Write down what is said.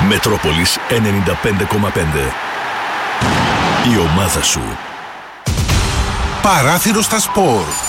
Μετρόπολης 95,5. Η ομάδα σου. Παράθυρο στα σπορ.